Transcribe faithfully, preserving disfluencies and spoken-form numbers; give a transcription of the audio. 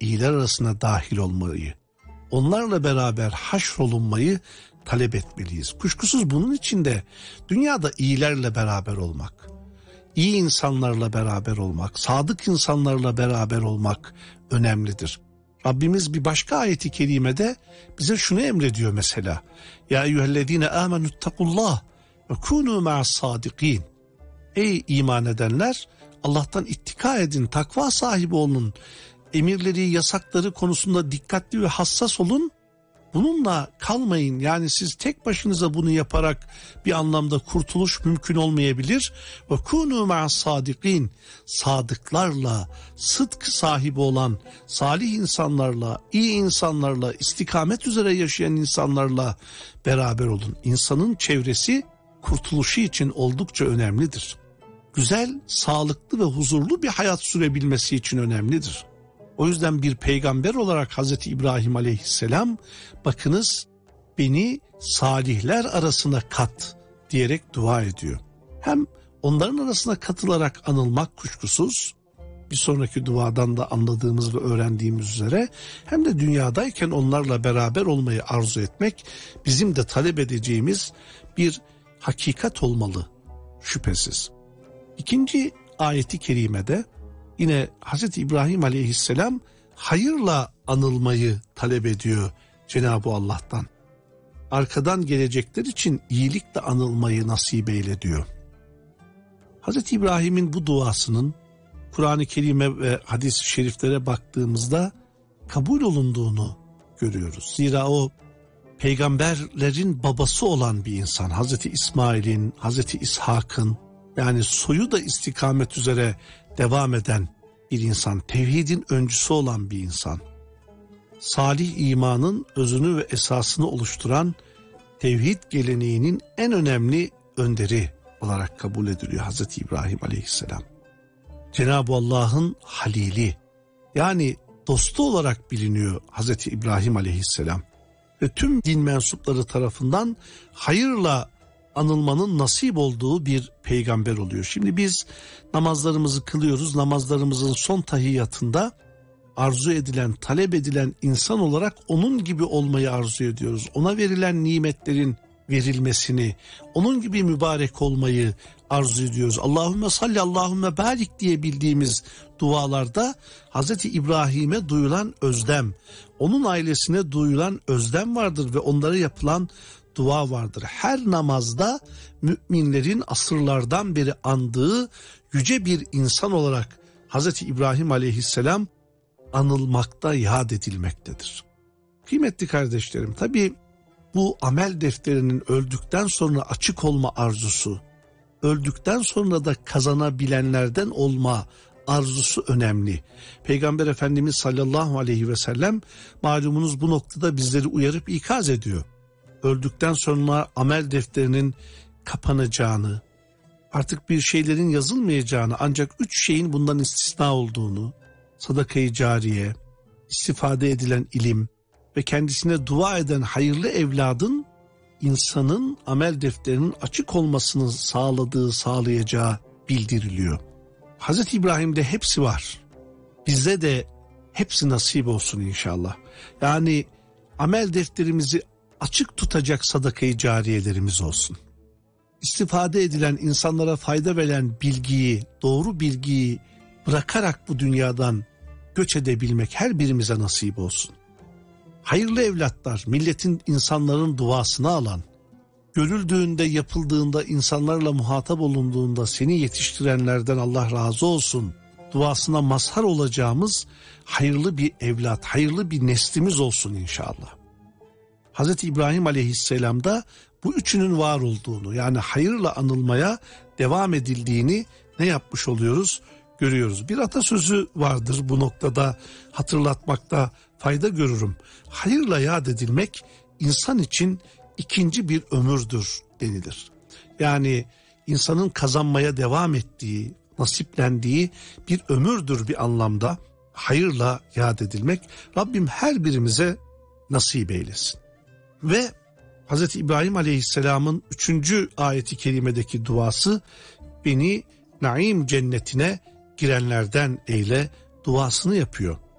iyiler arasına dahil olmayı, onlarla beraber haşrolunmayı talep etmeliyiz. Kuşkusuz bunun içinde dünyada iyilerle beraber olmak, iyi insanlarla beraber olmak, sadık insanlarla beraber olmak önemlidir. Rabbimiz bir başka ayeti kerimede bize şunu emrediyor mesela. Ya eyyühellezine amenüttakullah ve kûnû ma'as-sâdikîn. Ey iman edenler, Allah'tan ittika edin, takva sahibi olun, emirleri, yasakları konusunda dikkatli ve hassas olun. Bununla kalmayın. Yani siz tek başınıza bunu yaparak bir anlamda kurtuluş mümkün olmayabilir. Ve kûnû ma'as-sâdikîn. Sadıklarla, sıdk sahibi olan salih insanlarla, iyi insanlarla, istikamet üzere yaşayan insanlarla beraber olun. İnsanın çevresi kurtuluşu için oldukça önemlidir. Güzel, sağlıklı ve huzurlu bir hayat sürebilmesi için önemlidir. O yüzden bir peygamber olarak Hazreti İbrahim Aleyhisselam, bakınız beni salihler arasına kat diyerek dua ediyor. Hem onların arasına katılarak anılmak kuşkusuz, bir sonraki duadan da anladığımız ve öğrendiğimiz üzere, hem de dünyadayken onlarla beraber olmayı arzu etmek bizim de talep edeceğimiz bir hakikat olmalı şüphesiz. İkinci ayeti kerimede yine Hazreti İbrahim Aleyhisselam hayırla anılmayı talep ediyor Cenab-ı Allah'tan. Arkadan gelecekler için iyilikle anılmayı nasip eyle diyor. Hazreti İbrahim'in bu duasının Kur'an-ı Kerim'e ve hadis-i şeriflere baktığımızda kabul olunduğunu görüyoruz. Zira o peygamberlerin babası olan bir insan. Hazreti İsmail'in, Hazreti İshak'ın, yani soyu da istikamet üzere devam eden bir insan, tevhidin öncüsü olan bir insan. Salih imanın özünü ve esasını oluşturan tevhid geleneğinin en önemli önderi olarak kabul ediliyor Hazreti İbrahim Aleyhisselam. Cenab-ı Allah'ın halili, yani dostu olarak biliniyor Hazreti İbrahim Aleyhisselam. Ve tüm din mensupları tarafından hayırla anılmanın nasip olduğu bir peygamber oluyor. Şimdi biz namazlarımızı kılıyoruz. Namazlarımızın son tahiyyatında arzu edilen, talep edilen insan olarak onun gibi olmayı arzu ediyoruz. Ona verilen nimetlerin verilmesini, onun gibi mübarek olmayı arzu ediyoruz. Allahümme salli, Allahümme barik diye bildiğimiz dualarda Hazreti İbrahim'e duyulan özlem, onun ailesine duyulan özlem vardır ve onlara yapılan dua vardır. Her namazda müminlerin asırlardan beri andığı yüce bir insan olarak Hazreti İbrahim Aleyhisselam anılmakta, yad edilmektedir. Kıymetli kardeşlerim, tabii bu amel defterinin öldükten sonra açık olma arzusu, öldükten sonra da kazanabilenlerden olma arzusu önemli. Peygamber Efendimiz sallallahu aleyhi ve sellem malumunuz bu noktada bizleri uyarıp ikaz ediyor. Öldükten sonra amel defterinin kapanacağını, artık bir şeylerin yazılmayacağını, ancak üç şeyin bundan istisna olduğunu, sadaka-i cariye, istifade edilen ilim ve kendisine dua eden hayırlı evladın insanın amel defterinin açık olmasını sağladığı, sağlayacağı bildiriliyor. Hazreti İbrahim'de hepsi var. Bizde de hepsi nasip olsun inşallah. Yani amel defterimizi açık tutacak sadaka-i cariyelerimiz olsun. İstifade edilen, insanlara fayda veren bilgiyi, doğru bilgiyi bırakarak bu dünyadan göç edebilmek her birimize nasip olsun. Hayırlı evlatlar, milletin, insanların duasını alan, görüldüğünde, yapıldığında, insanlarla muhatap olunduğunda seni yetiştirenlerden Allah razı olsun duasına mazhar olacağımız hayırlı bir evlat, hayırlı bir neslimiz olsun inşallah. Hazreti İbrahim Aleyhisselam'da bu üçünün var olduğunu, yani hayırla anılmaya devam edildiğini ne yapmış oluyoruz? Görüyoruz. Bir atasözü vardır bu noktada, hatırlatmakta fayda görürüm. Hayırla yad edilmek insan için ikinci bir ömürdür denilir. Yani insanın kazanmaya devam ettiği, nasiplendiği bir ömürdür bir anlamda hayırla yad edilmek. Rabbim her birimize nasip eylesin. Ve Hazreti İbrahim Aleyhisselam'ın üçüncü ayeti kerimedeki duası, beni naim cennetine girenlerden eyle duasını yapıyor.